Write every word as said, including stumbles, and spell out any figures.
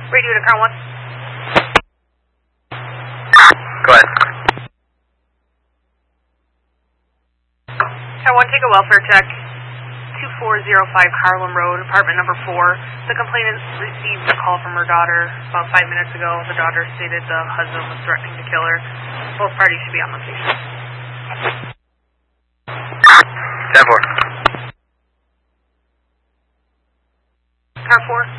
Radio to Crown one. Go ahead. Crown one, take a welfare check. two four zero five Harlem Road, apartment number four. The complainant received a call from her daughter about five minutes ago. The daughter stated the husband was threatening to kill her. Both parties should be on location. ten four. Car four.